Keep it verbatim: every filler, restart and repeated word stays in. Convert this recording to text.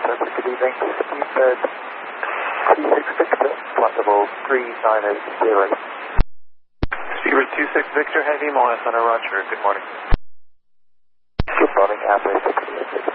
Perfect, good evening. You said two six Victor, flight level three nine zero. Speedbird two six Victor, heavy, Moana Center, Roger, good morning. Good morning, Airplane six six.